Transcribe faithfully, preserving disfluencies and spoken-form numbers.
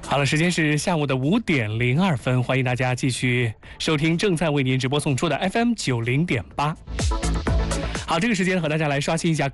好了，时间是下午的五点零二分，欢迎大家继续收听正在为您直播送出的 F M 九零点八。好，这个时间和大家来刷新一下